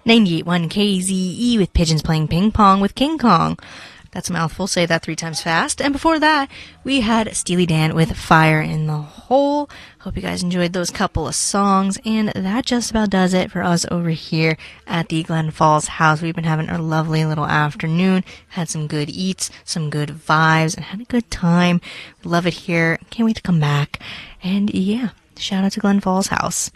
98.1 KZE with Pigeons Playing Ping Pong with King Kong. That's a mouthful. Say that 3 times fast. And before that, we had Steely Dan with Fire in the Hole. Hope you guys enjoyed those couple of songs. And that just about does it for us over here at the Glen Falls house. We've been having a lovely little afternoon. Had some good eats, some good vibes, and had a good time. Love it here. Can't wait to come back. And yeah, shout out to Glen Falls house.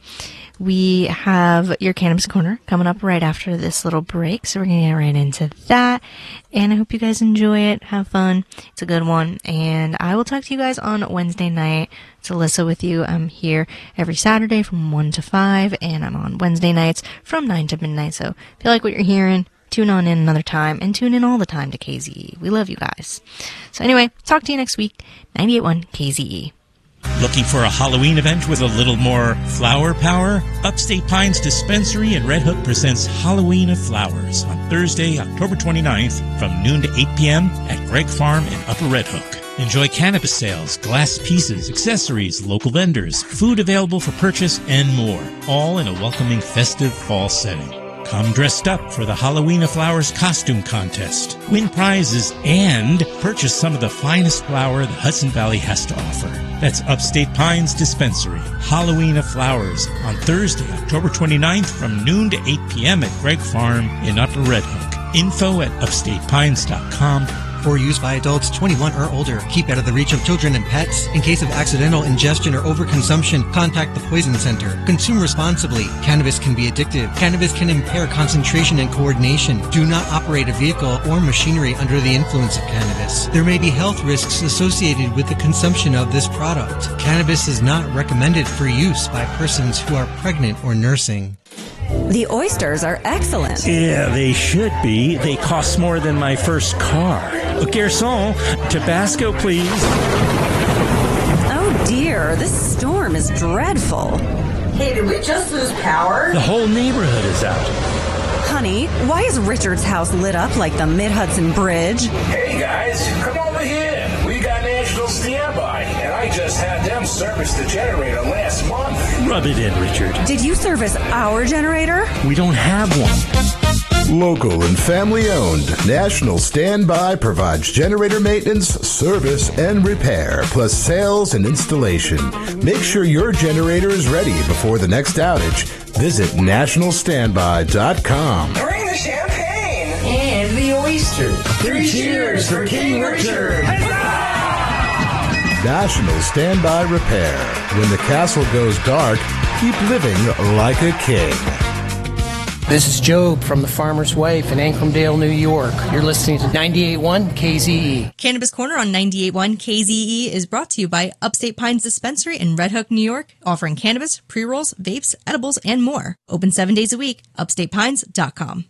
We have your Cannabis Corner coming up right after this little break, so we're going to get right into that, and I hope you guys enjoy it, have fun, it's a good one, and I will talk to you guys on Wednesday night. It's Alyssa with you. I'm here every Saturday from 1 to 5, and I'm on Wednesday nights from 9 to midnight, so if you like what you're hearing, tune on in another time, and tune in all the time to KZE. We love you guys. So anyway, talk to you next week, 98.1 KZE. Looking for a Halloween event with a little more flower power? Upstate Pines Dispensary in Red Hook presents Halloween of Flowers on Thursday, October 29th from noon to 8 p.m. at Gregg Farm in Upper Red Hook. Enjoy cannabis sales, glass pieces, accessories, local vendors, food available for purchase, and more, all in a welcoming festive fall setting. Come dressed up for the Halloween of Flowers costume contest, win prizes, and purchase some of the finest flower the Hudson Valley has to offer. That's Upstate Pines Dispensary, Halloween of Flowers, on Thursday, October 29th from noon to 8 p.m. at Gregg Farm in Upper Red Hook. Info at upstatepines.com. For use by adults 21 or older. Keep out of the reach of children and pets. In case of accidental ingestion or overconsumption, contact the Poison Center. Consume responsibly. Cannabis can be addictive. Cannabis can impair concentration and coordination. Do not operate a vehicle or machinery under the influence of cannabis. There may be health risks associated with the consumption of this product. Cannabis is not recommended for use by persons who are pregnant or nursing. The oysters are excellent. Yeah, they should be. They cost more than my first car. A garçon, Tabasco, please. Oh dear, this storm is dreadful. Hey, did we just lose power? The whole neighborhood is out. Honey, why is Richard's house lit up like the Mid-Hudson Bridge? Hey guys, come over here. We got National Standby, and I just had them service the generator last month. Rub it in, Richard. Did you service our generator? We don't have one. Local and family-owned, National Standby provides generator maintenance, service, and repair, plus sales and installation. Make sure your generator is ready before the next outage. Visit nationalstandby.com. Bring the champagne! And the oysters. 3 cheers for King Richard! National Standby Repair. When the castle goes dark, keep living like a king. This is Job from The Farmer's Wife in Ancrumdale, New York. You're listening to 98.1 KZE. Cannabis Corner on 98.1 KZE is brought to you by Upstate Pines Dispensary in Red Hook, New York, offering cannabis, pre-rolls, vapes, edibles, and more. Open 7 days a week. upstatepines.com.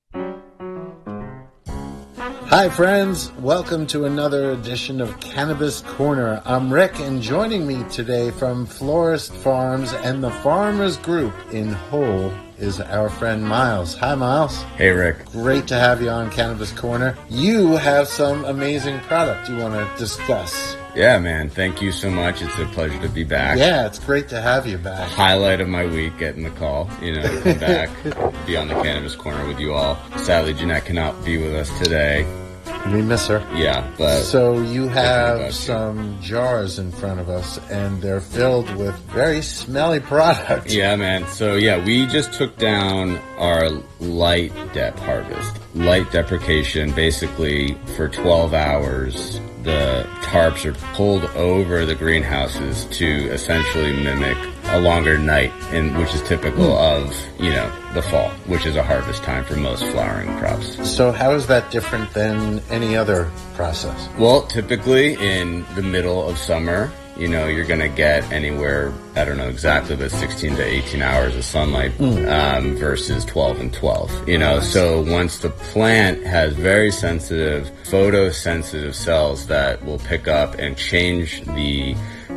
Hi friends, welcome to another edition of Cannabis Corner. I'm Rick, and joining me today from Florist Farms and the Farmers Group in Hull is our friend Miles. Hi Miles. Hey Rick. Great to have you on Cannabis Corner. You have some amazing product you want to discuss. Yeah, man. Thank you so much. It's a pleasure to be back. Yeah, it's great to have you back. Highlight of my week, getting the call, to come back, be on the Cannabis Corner with you all. Sadly, Jeanette cannot be with us today. We miss her. Yeah, but... So you have some jars in front of us, and they're filled with very smelly product. Yeah, man. So, yeah, we just took down our light dep harvest. Light deprecation, basically, for 12 hours. The tarps are pulled over the greenhouses to essentially mimic a longer night, which is typical of, the fall, which is a harvest time for most flowering crops. So how is that different than any other process? Well, typically in the middle of summer, you're going to get anywhere, I don't know exactly, but 16 to 18 hours of sunlight versus 12 and 12. So once the plant has very sensitive, photosensitive cells that will pick up and change the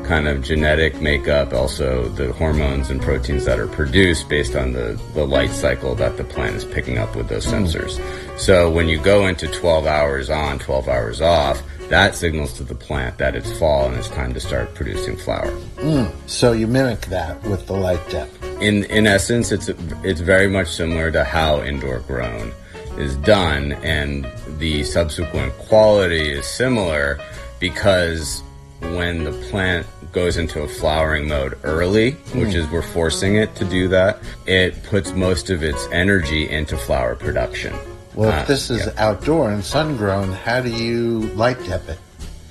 kind of genetic makeup, also the hormones and proteins that are produced based on the light cycle that the plant is picking up with those sensors. So when you go into 12 hours on, 12 hours off, that signals to the plant that it's fall and it's time to start producing flower. So you mimic that with the light depth. In essence, it's very much similar to how indoor grown is done, and the subsequent quality is similar because when the plant goes into a flowering mode early, which is we're forcing it to do that, it puts most of its energy into flower production. Well, if this is outdoor and sun-grown, how do you light dep it?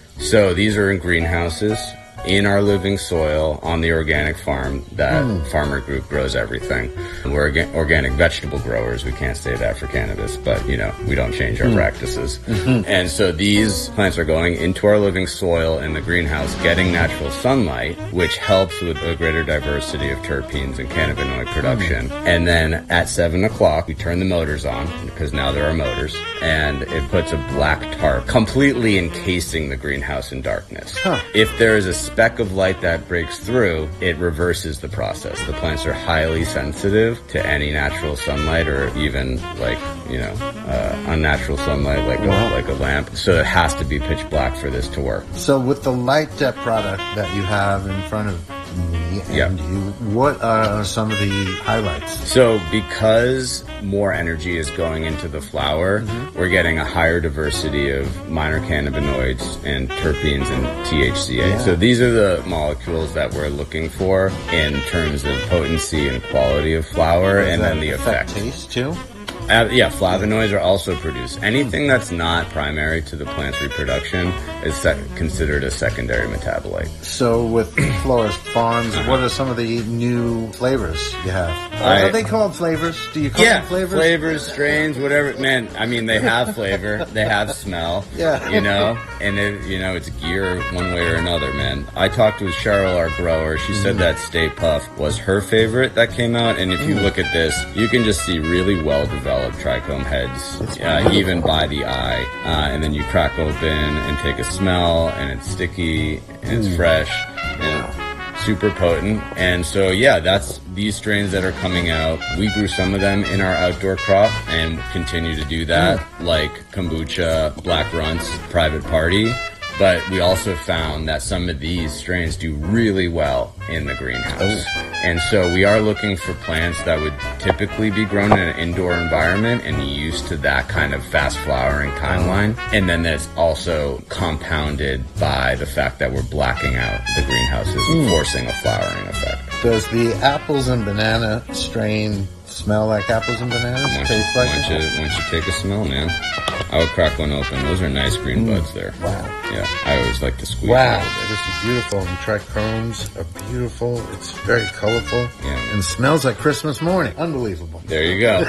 So these are in greenhouses, in our living soil, on the organic farm that Farmer Group grows everything. We're organic vegetable growers. We can't say that for cannabis, but, you know, we don't change our practices. And so these plants are going into our living soil in the greenhouse, getting natural sunlight, which helps with a greater diversity of terpenes and cannabinoid production. And then at 7 o'clock, we turn the motors on, because now there are motors, and it puts a black tarp completely encasing the greenhouse in darkness. If there is a speck of light that breaks through, it reverses the process. The plants are highly sensitive to any natural sunlight, or even like, you know, unnatural sunlight, like a lamp. So it has to be pitch black for this to work. So with the light dep product that you have in front of me and you, what are some of the highlights? So because more energy is going into the flower, we're getting a higher diversity of minor cannabinoids and terpenes and THCA. So these are the molecules that we're looking for in terms of potency and quality of flower, and then the effect. Taste too? Flavonoids are also produced. Anything that's not primary to the plant's reproduction is considered a secondary metabolite. So with Florist Farms, what are some of the new flavors you have? Are they called flavors? Do you call them flavors? Flavors, strains, whatever. Man, I mean, they have flavor, they have smell, you know, and it's gear one way or another, man. I talked with Cheryl, our grower. She said that Stay Puff was her favorite that came out, and if you look at this, you can just see really well-developed trichome heads, even by the eye, and then you crack open and take a smell, and it's sticky and it's fresh and super potent. And so that's these strains that are coming out. We grew some of them in our outdoor crop and continue to do that, like kombucha, black runts, private party. But we also found that some of these strains do really well in the greenhouse. And so we are looking for plants that would typically be grown in an indoor environment and used to that kind of fast flowering timeline. And then that's also compounded by the fact that we're blacking out the greenhouses and forcing a flowering effect. Does the apples and banana strain smell like apples and bananas? Taste like it? Why don't you take a smell, man? I would crack one open. Those are nice green buds there. Wow. Yeah, I always like to squeeze. Wow, this is beautiful. And trichomes are beautiful. It's very colorful. Yeah. And smells like Christmas morning. Unbelievable. There you go.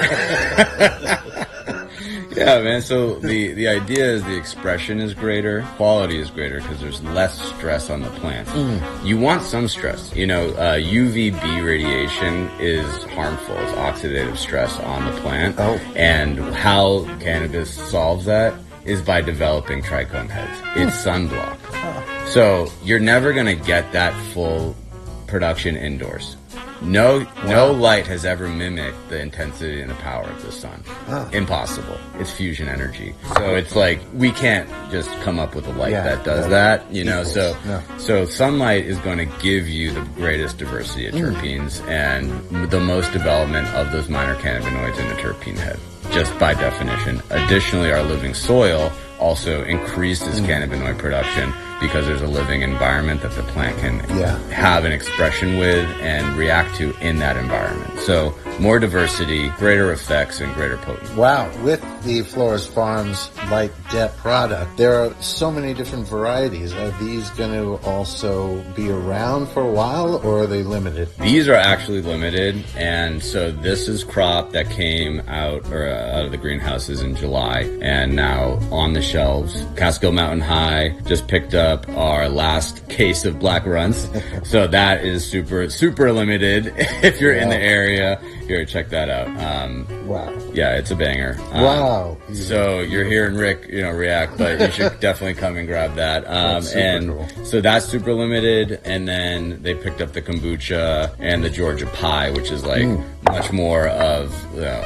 Yeah, man. So the idea is the expression is greater, quality is greater because there's less stress on the plants. You want some stress. You know, UVB radiation is harmful. It's oxidative stress on the plant. And how cannabis solves that is by developing trichome heads. It's sunblock. So you're never going to get that full production indoors. No light has ever mimicked the intensity and the power of the sun. Impossible. It's fusion energy. So it's like we can't just come up with a light that does that, you know. So sunlight is going to give you the greatest diversity of terpenes and the most development of those minor cannabinoids in the terpene head, just by definition. Additionally, our living soil also increases cannabinoid production because there's a living environment that the plant can have an expression with and react to in that environment. So more diversity, greater effects, and greater potency. Wow. With the Florist Farms Light Dep product, there are so many different varieties. Are these going to also be around for a while, or are they limited? These are actually limited, and so this is crop that came out of the greenhouses in July, and now on the shelves. Catskill Mountain High just picked up up our last case of Black Runts. So that is super, super limited. If you're in the area, here, check that out. Wow. Yeah, it's a banger. Wow. So you're hearing Rick, react, but you should definitely come and grab that. Cool. So that's super limited. And then they picked up the kombucha and the Georgia pie, which is like much more of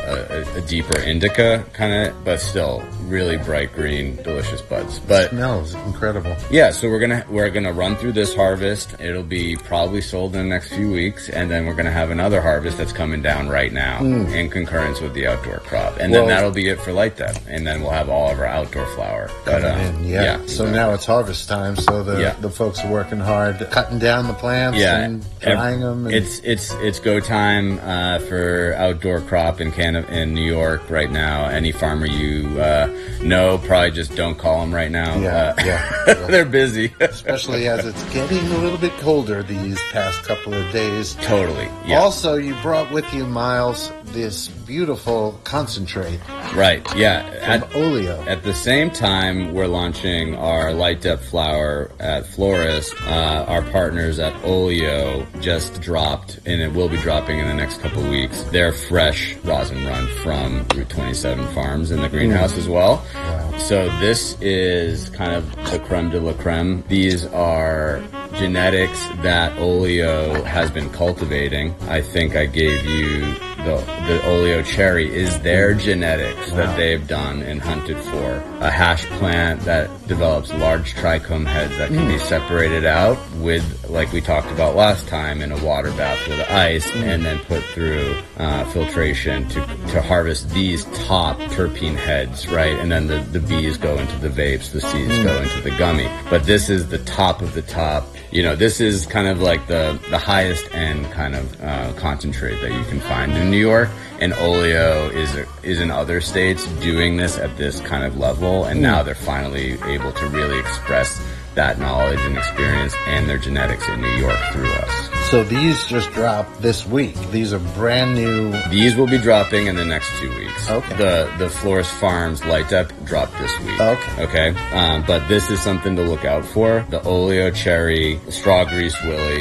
a deeper indica kind of, but still really bright green, delicious buds. But it smells incredible. Yeah, so we're gonna run through this harvest. It'll be probably sold in the next few weeks, and then we're gonna have another harvest that's coming down right now in concurrence with the outdoor crop, and then that'll be it for Light Dep, and then we'll have all of our outdoor flower. But, so now it's harvest time. So the folks are working hard, cutting down the plants and drying them. And it's go time for outdoor crop in New York right now. Any farmer you know, probably just don't call them right now. They're busy, especially as it's getting a little bit colder these past couple of days. Totally. Yeah. Also, you brought with you, Miles, this beautiful concentrate. Right. Yeah. From Oleo. At the same time, we're launching our Light Dep flower at Florist. Our partners at Oleo just dropped, and it will be dropping in the next couple of weeks, their fresh rosin run from Route 27 Farms in the greenhouse as well. Wow. So this is kind of the creme de la creme. These are genetics that Oleo has been cultivating. I think I gave you the Oleo cherry is their genetics that they've done and hunted for. A hash plant that develops large trichome heads that can be separated out with, like we talked about last time, in a water bath with ice and then put through filtration to harvest these top terpene heads, right? And then the bees go into the vapes, the seeds go into the gummy. But this is the top of the top. This is kind of like the highest end kind of concentrate that you can find in New York. And Oleo is in other states doing this at this kind of level. And now they're finally able to really express that knowledge and experience and their genetics in New York through us. So these just dropped this week. These are brand new. These will be dropping in the next 2 weeks. Okay. The Florist Farms Light Dep dropped this week. Okay. But this is something to look out for. The Oleo Cherry, Straw Grease Willy.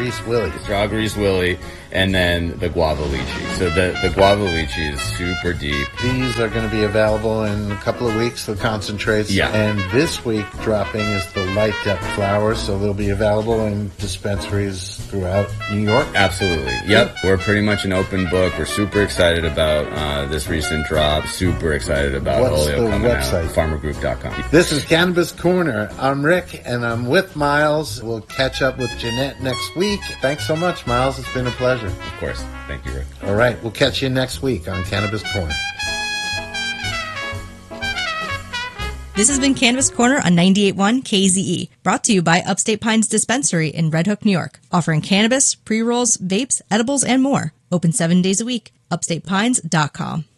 Straw Grease Willy. And then the Guava Lychee. So the Guava Lychee is super deep. These are going to be available in a couple of weeks, the concentrates. Yeah. And this week dropping is the Light Dep flowers, so they'll be available in dispensaries throughout New York. Absolutely. Yep. We're pretty much an open book. We're super excited about this recent drop. Super excited about Oleo coming website? out. Farmergroup.com. This is Cannabis Corner. I'm Rick, and I'm with Miles. We'll catch up with Jeanette next week. Thanks so much, Miles. It's been a pleasure. Of course. Thank you, Rick. All right. We'll catch you next week on Cannabis Corner. This has been Cannabis Corner on 98.1 KZE, brought to you by Upstate Pines Dispensary in Red Hook, New York, offering cannabis, pre-rolls, vapes, edibles, and more. Open 7 days a week. UpstatePines.com.